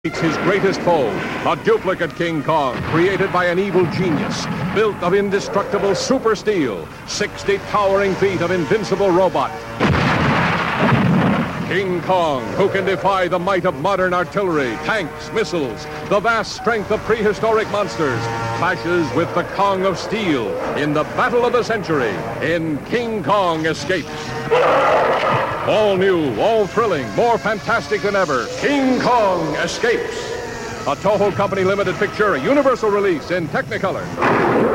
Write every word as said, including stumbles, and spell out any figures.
It's his greatest foe, a duplicate King Kong, created by an evil genius, built of indestructible super steel, sixty towering feet of invincible robot. King Kong, who can defy the might of modern artillery, tanks, missiles, the vast strength of prehistoric monsters, clashes with the Kong of Steel in the battle of the century in King Kong Escapes. All new, all thrilling, more fantastic than ever, King Kong Escapes. A Toho Company limited picture, a universal release in Technicolor.